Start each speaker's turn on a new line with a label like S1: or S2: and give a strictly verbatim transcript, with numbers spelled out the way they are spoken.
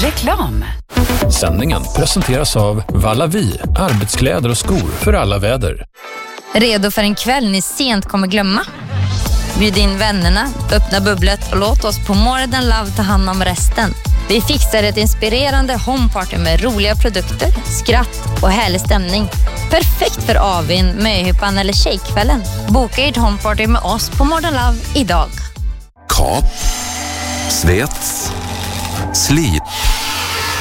S1: Reklam.
S2: Sändningen presenteras av Vallavi, arbetskläder och skor för alla väder.
S3: Redo för en kväll ni sent kommer glömma? Bjud in vännerna, öppna bubblet och låt oss på More Than Love ta hand om resten. Vi fixar ett inspirerande homeparty med roliga produkter, skratt och härlig stämning. Perfekt för avin, möhippan eller tjejkvällen. Boka ert homeparty med oss på More Than Love idag.
S4: Kap, svets, slit.